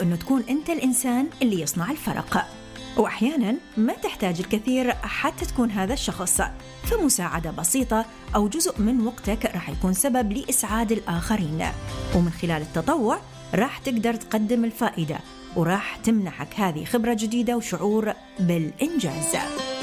وإنه تكون أنت الإنسان اللي يصنع الفرق. وأحياناً ما تحتاج الكثير حتى تكون هذا الشخص، فمساعدة بسيطة أو جزء من وقتك راح يكون سبب لإسعاد الآخرين، ومن خلال التطوع راح تقدر تقدم الفائدة، وراح تمنحك هذه خبرة جديدة وشعور بالإنجاز.